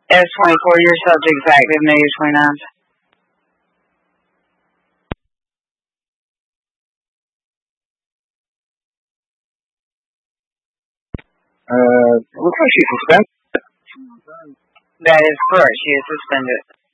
S24, your subject's active. Negative 29. Looks like she's suspended. That is correct. She is suspended.